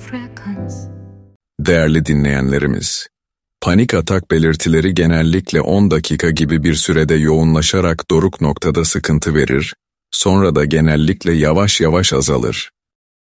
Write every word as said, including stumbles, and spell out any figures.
frequency. Değerli dinleyenlerimiz, panik atak belirtileri genellikle on dakika gibi bir sürede yoğunlaşarak doruk noktada sıkıntı verir, sonra da genellikle yavaş yavaş azalır.